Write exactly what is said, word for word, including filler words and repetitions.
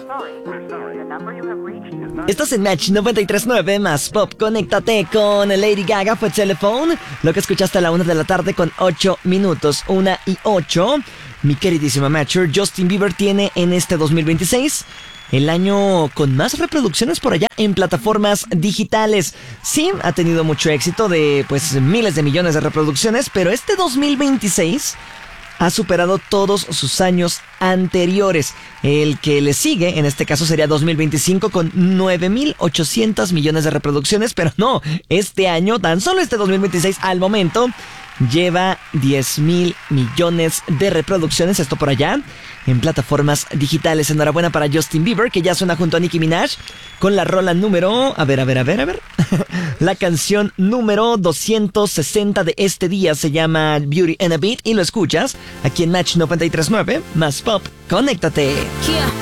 Estás en Match noventa y tres punto nueve más Pop. Conéctate con Lady Gaga, fue Telephone. Lo que escuchaste a la una de la tarde con ocho minutos. Una y ocho. Mi queridísima Matcher, Justin Bieber tiene en este dos mil veintiséis el año con más reproducciones por allá en plataformas digitales. Sí, ha tenido mucho éxito de pues miles de millones de reproducciones, pero este dos mil veintiséis ha superado todos sus años anteriores. El que le sigue, en este caso, sería dos mil veinticinco con nueve mil ochocientos millones de reproducciones, pero no, este año, tan solo este dos mil veintiséis al momento, lleva diez mil millones de reproducciones, esto por allá, en plataformas digitales. Enhorabuena para Justin Bieber, que ya suena junto a Nicki Minaj con la rola número... A ver, a ver, a ver, a ver. La canción número doscientos sesenta de este día se llama Beauty and a Beat y lo escuchas aquí en Match noventa y tres punto nueve, más Pop. Conéctate.